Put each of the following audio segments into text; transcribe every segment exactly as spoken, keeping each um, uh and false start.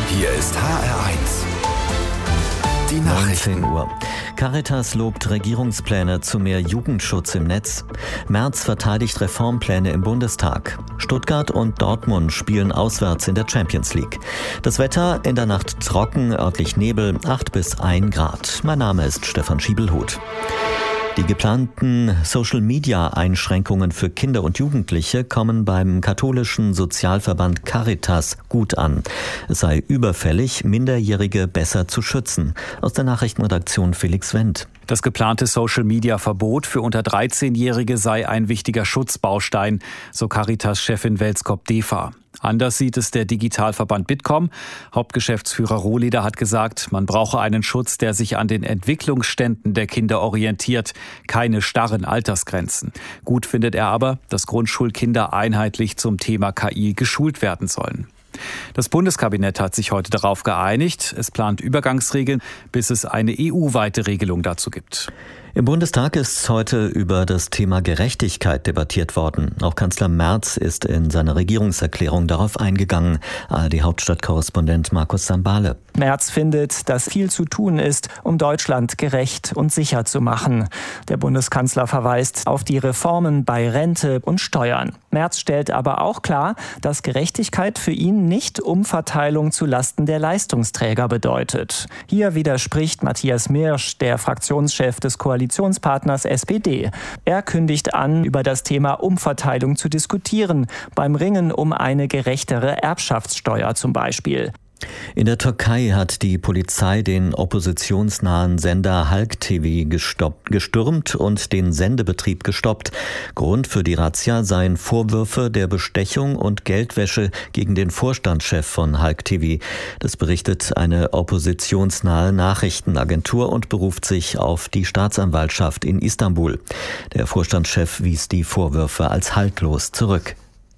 Hier ist H R eins. Die Nachrichten. neunzehn Uhr. Caritas lobt Regierungspläne zu mehr Jugendschutz im Netz. Merz verteidigt Reformpläne im Bundestag. Stuttgart und Dortmund spielen auswärts in der Champions League. Das Wetter in der Nacht trocken, örtlich Nebel, acht bis ein Grad. Mein Name ist Stefan Schiebelhut. Die geplanten Social-Media-Einschränkungen für Kinder und Jugendliche kommen beim katholischen Sozialverband Caritas gut an. Es sei überfällig, Minderjährige besser zu schützen. Aus der Nachrichtenredaktion Felix Wendt. Das geplante Social-Media-Verbot für unter dreizehnjährige sei ein wichtiger Schutzbaustein, so Caritas-Chefin Welskop-Defa. Anders sieht es der Digitalverband Bitkom. Hauptgeschäftsführer Rohleder hat gesagt, man brauche einen Schutz, der sich an den Entwicklungsständen der Kinder orientiert, keine starren Altersgrenzen. Gut findet er aber, dass Grundschulkinder einheitlich zum Thema K I geschult werden sollen. Das Bundeskabinett hat sich heute darauf geeinigt. Es plant Übergangsregeln, bis es eine E U-weite Regelung dazu gibt. Im Bundestag ist heute über das Thema Gerechtigkeit debattiert worden. Auch Kanzler Merz ist in seiner Regierungserklärung darauf eingegangen. A R D-Hauptstadtkorrespondent Markus Sambale. Merz findet, dass viel zu tun ist, um Deutschland gerecht und sicher zu machen. Der Bundeskanzler verweist auf die Reformen bei Rente und Steuern. Merz stellt aber auch klar, dass Gerechtigkeit für ihn nicht Umverteilung zu Lasten der Leistungsträger bedeutet. Hier widerspricht Matthias Mirsch, der Fraktionschef des Koalitionspartners S P D. Er kündigt an, über das Thema Umverteilung zu diskutieren, beim Ringen um eine gerechtere Erbschaftssteuer zum Beispiel. In der Türkei hat die Polizei den oppositionsnahen Sender Halk T V gestoppt, gestürmt und den Sendebetrieb gestoppt. Grund für die Razzia seien Vorwürfe der Bestechung und Geldwäsche gegen den Vorstandschef von Halk T V. Das berichtet eine oppositionsnahe Nachrichtenagentur und beruft sich auf die Staatsanwaltschaft in Istanbul. Der Vorstandschef wies die Vorwürfe als haltlos zurück.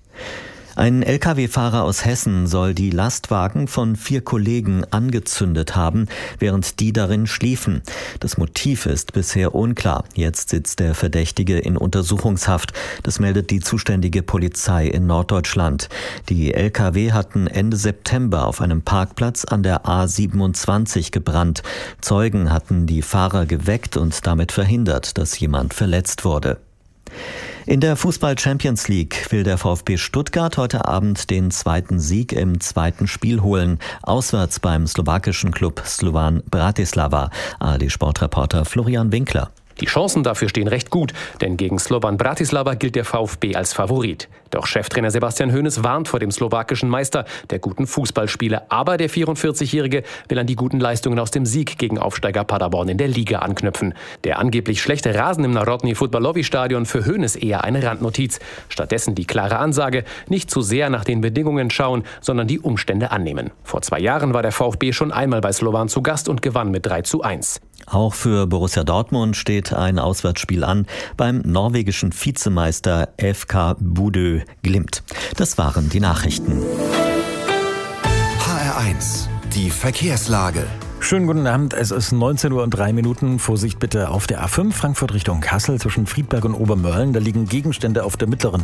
Ein L K W-Fahrer aus Hessen soll die Lastwagen von vier Kollegen angezündet haben, während die darin schliefen. Das Motiv ist bisher unklar. Jetzt sitzt der Verdächtige in Untersuchungshaft. Das meldet die zuständige Polizei in Norddeutschland. Die L K W hatten Ende September auf einem Parkplatz an der A siebenundzwanzig gebrannt. Zeugen hatten die Fahrer geweckt und damit verhindert, dass jemand verletzt wurde. In der Fußball-Champions League will der VfB Stuttgart heute Abend den zweiten Sieg im zweiten Spiel holen. Auswärts beim slowakischen Klub Slovan Bratislava. A R D-Sportreporter Florian Winkler. Die Chancen dafür stehen recht gut, denn gegen Slovan Bratislava gilt der VfB als Favorit. Doch Cheftrainer Sebastian Hoeneß warnt vor dem slowakischen Meister, der guten Fußballspieler. Aber der vierundvierzig-Jährige will an die guten Leistungen aus dem Sieg gegen Aufsteiger Paderborn in der Liga anknüpfen. Der angeblich schlechte Rasen im Narodny Futbalowy-Stadion für Hoeneß eher eine Randnotiz. Stattdessen die klare Ansage, nicht zu sehr nach den Bedingungen schauen, sondern die Umstände annehmen. Vor zwei Jahren war der VfB schon einmal bei Slovan zu Gast und gewann mit drei zu eins. Auch für Borussia Dortmund steht ein Auswärtsspiel an beim norwegischen Vizemeister F K Bodø Glimt. Das waren die Nachrichten. H R eins, die Verkehrslage. Schönen guten Abend, es ist neunzehn Uhr und drei Minuten. Vorsicht bitte auf der A fünf Frankfurt Richtung Kassel zwischen Friedberg und Obermörlen. Da liegen Gegenstände auf der mittleren